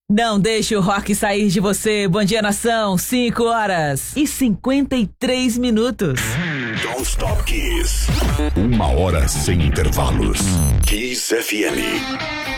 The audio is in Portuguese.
Não deixe o rock sair de você. Bom dia, nação. 5h53. Don't Stop Kiss. 1 hora sem intervalos. Kiss FM.